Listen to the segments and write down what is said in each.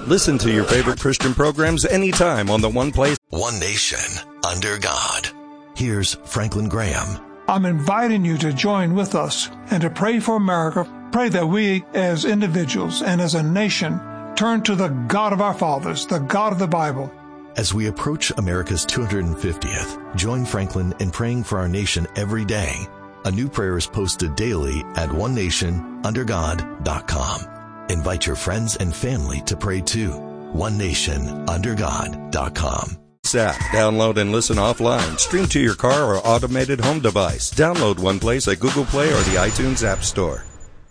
Listen to your favorite Christian programs anytime on the One Place. One nation, under God. Here's Franklin Graham. I'm inviting you to join with us and to pray for America. Pray that we as individuals and as a nation turn to the God of our fathers, the God of the Bible. As we approach America's 250th, join Franklin in praying for our nation every day. A new prayer is posted daily at onenationundergod.com. Invite your friends and family to pray too. onenationundergod.com. App. Download and listen offline. Stream to your car or automated home device. Download One Place at Google Play or the iTunes App Store.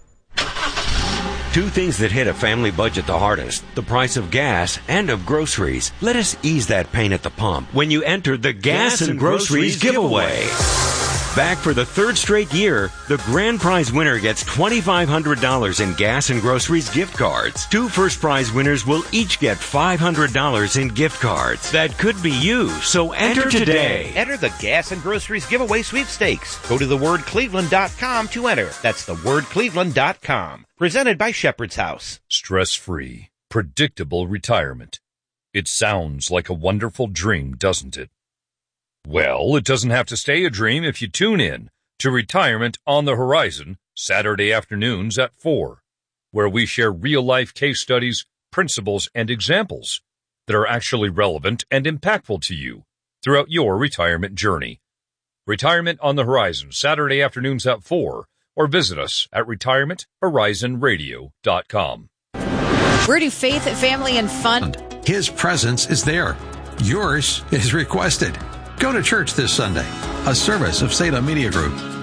Two things that hit a family budget the hardest: the price of gas and of groceries. Let us ease that pain at the pump when you enter the Gas and Groceries Giveaway. Back for the third straight year, the grand prize winner gets $2,500 in gas and groceries gift cards. Two first prize winners will each get $500 in gift cards. That could be you, so enter today. Enter the Gas and Groceries Giveaway Sweepstakes. Go to thewordcleveland.com to enter. That's thewordcleveland.com. Presented by Shepherd's House. Stress-free, predictable retirement. It sounds like a wonderful dream, doesn't it? Well, it doesn't have to stay a dream if you tune in to Retirement on the Horizon, Saturday afternoons at 4, where we share real-life case studies, principles, and examples that are actually relevant and impactful to you throughout your retirement journey. Retirement on the Horizon, Saturday afternoons at 4, or visit us at retirementhorizonradio.com. We're to Faith, Family, and Fun. His presence is there. Yours is requested. Go to church this Sunday, a service of Salem Media Group.